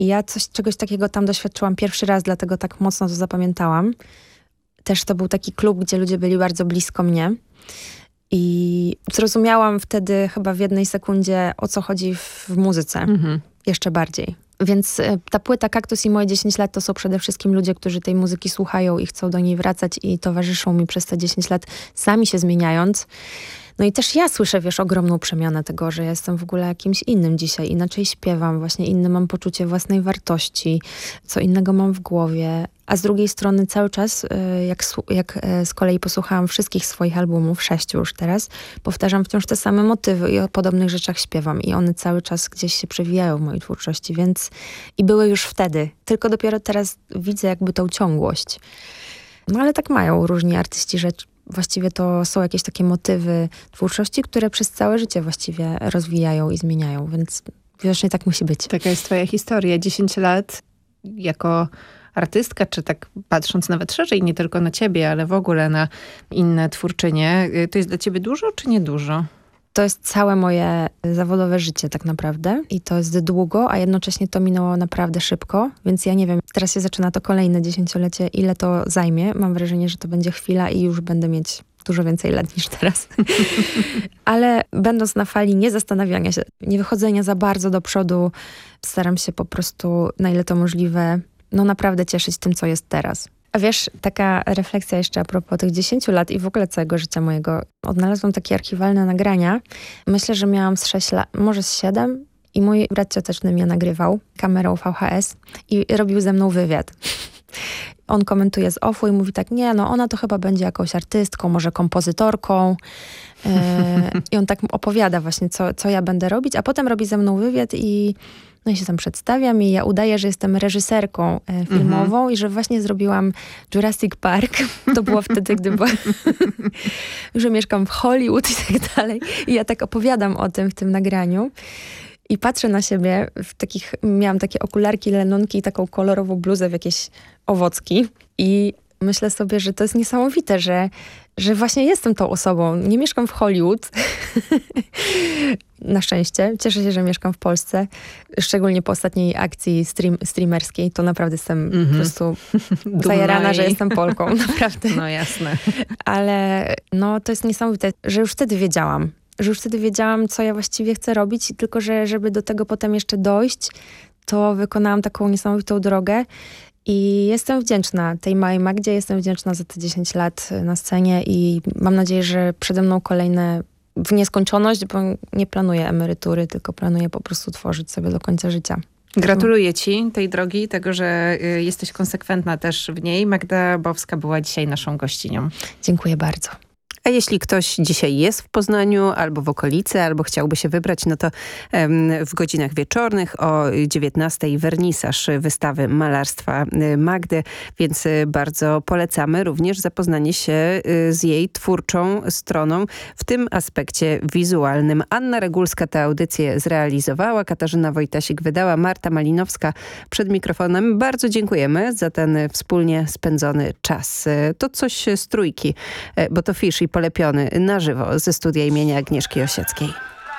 I ja czegoś takiego tam doświadczyłam pierwszy raz, dlatego tak mocno to zapamiętałam. Też to był taki klub, gdzie ludzie byli bardzo blisko mnie. I zrozumiałam wtedy chyba w jednej sekundzie, o co chodzi w muzyce. Jeszcze bardziej. Więc ta płyta Kaktus i moje 10 lat to są przede wszystkim ludzie, którzy tej muzyki słuchają i chcą do niej wracać i towarzyszą mi przez te 10 lat, sami się zmieniając. No i też ja słyszę, wiesz, ogromną przemianę tego, że ja jestem w ogóle jakimś innym dzisiaj. Inaczej śpiewam, właśnie inne mam poczucie własnej wartości, co innego mam w głowie. A z drugiej strony cały czas, jak z kolei posłuchałam wszystkich swoich albumów, 6 już teraz, powtarzam wciąż te same motywy i o podobnych rzeczach śpiewam. I one cały czas gdzieś się przewijają w mojej twórczości, więc i były już wtedy. Tylko dopiero teraz widzę jakby tą ciągłość. No ale tak mają różni artyści, że właściwie to są jakieś takie motywy twórczości, które przez całe życie właściwie rozwijają i zmieniają, więc widocznie tak musi być. Taka jest twoja historia. 10 lat jako artystka, czy tak patrząc nawet szerzej, nie tylko na ciebie, ale w ogóle na inne twórczynie. To jest dla ciebie dużo, czy niedużo? To jest całe moje zawodowe życie tak naprawdę i to jest długo, a jednocześnie to minęło naprawdę szybko, więc ja nie wiem, teraz się zaczyna to kolejne 10-lecie, ile to zajmie. Mam wrażenie, że to będzie chwila i już będę mieć dużo więcej lat niż teraz. Ale będąc na fali nie zastanawiania się, nie wychodzenia za bardzo do przodu, staram się po prostu, na ile to możliwe, no naprawdę cieszyć tym, co jest teraz. A wiesz, taka refleksja jeszcze a propos tych 10 lat i w ogóle całego życia mojego. Odnalazłam takie archiwalne nagrania. Myślę, że miałam z 6 lat, może z 7 i mój brat cioteczny mnie nagrywał kamerą VHS i robił ze mną wywiad. On komentuje z offu i mówi tak, nie, no ona to chyba będzie jakąś artystką, może kompozytorką. I on tak opowiada właśnie, co ja będę robić, a potem robi ze mną wywiad i no i się tam przedstawiam i ja udaję, że jestem reżyserką filmową i że właśnie zrobiłam Jurassic Park. To było wtedy, gdy że mieszkam w Hollywood i tak dalej. I ja tak opowiadam o tym w tym nagraniu. I patrzę na siebie, miałam takie okularki, lenonki i taką kolorową bluzę w jakieś owocki. I myślę sobie, że to jest niesamowite, że właśnie jestem tą osobą. Nie mieszkam w Hollywood. Na szczęście. Cieszę się, że mieszkam w Polsce. Szczególnie po ostatniej akcji streamerskiej. To naprawdę jestem po prostu zajarana, że jestem Polką. Naprawdę. No jasne. Ale no to jest niesamowite, że już wtedy wiedziałam, co ja właściwie chcę robić. Tylko, że żeby do tego potem jeszcze dojść, to wykonałam taką niesamowitą drogę. I jestem wdzięczna tej małej Magdzie, jestem wdzięczna za te 10 lat na scenie i mam nadzieję, że przede mną kolejne w nieskończoność, bo nie planuję emerytury, tylko planuję po prostu tworzyć sobie do końca życia. Gratuluję ci tej drogi, tego, że jesteś konsekwentna też w niej. Magda Bowska była dzisiaj naszą gościnią. Dziękuję bardzo. A jeśli ktoś dzisiaj jest w Poznaniu albo w okolicy, albo chciałby się wybrać, no to w godzinach wieczornych o 19:00 wernisaż wystawy malarstwa Magdy, więc bardzo polecamy również zapoznanie się z jej twórczą stroną w tym aspekcie wizualnym. Anna Regulska tę audycję zrealizowała, Katarzyna Wojtasik wydała, Marta Malinowska przed mikrofonem. Bardzo dziękujemy za ten wspólnie spędzony czas. To coś z trójki, bo to Fisz i Polepiony na żywo ze studia imienia Agnieszki Osieckiej.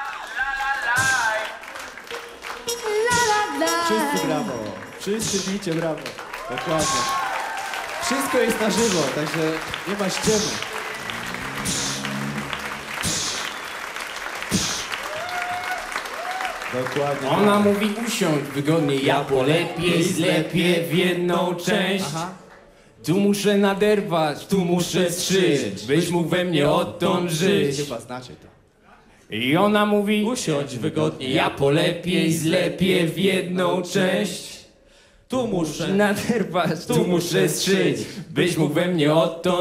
Wszyscy brawo, wszyscy bijcie brawo, dokładnie. Wszystko jest na żywo, także nie ma ściemy. Dokładnie. Ona mówi usiądź wygodnie, ja polepiej, zlepię w jedną część. Aha. Tu muszę naderwać, tu muszę strzyć, byś mógł we mnie odtąd żyć. Chyba znacie to. I ona mówi Usiądź wygodnie, ja polepiej, zlepię w jedną część. Tu muszę Naderwać, tu muszę strzyć, byś mógł we mnie odtąd